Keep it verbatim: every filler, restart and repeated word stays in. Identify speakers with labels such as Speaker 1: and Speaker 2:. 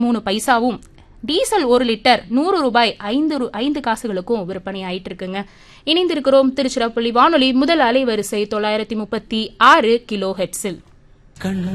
Speaker 1: மூணு பைசாவும், டீசல் ஒரு லிட்டர் நூறு ரூபாய் ஐந்து ஐந்து காசுகளுக்கும் விற்பனை ஆயிட்டு இருக்குங்க. இணைந்திருக்கிறோம் திருச்சிராப்பள்ளி வானொலி முதல் அலைவரிசை தொள்ளாயிரத்தி முப்பத்தி ஆறு கிலோ ஹெட்ஸில்.